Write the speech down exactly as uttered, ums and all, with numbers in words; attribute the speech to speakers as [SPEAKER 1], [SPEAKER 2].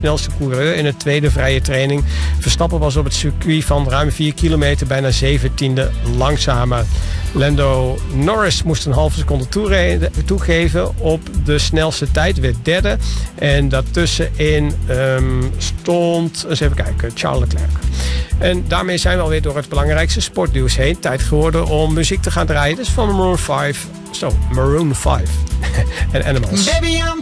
[SPEAKER 1] snelste coureur in de tweede vrije training. Verstappen was op het circuit van ruim vier kilometer bijna zeventiende langzamer. Lando Norris moest een halve seconde toereden, toegeven op de snelste tijd, werd derde. En daartussenin um, stond, eens even kijken, Charles Leclerc. En daarmee zijn we alweer door het belangrijkste sportnieuws heen. Tijd geworden om muziek te gaan draaien. Dus van Maroon vijf. Zo, Maroon vijf. en Animals. Baby,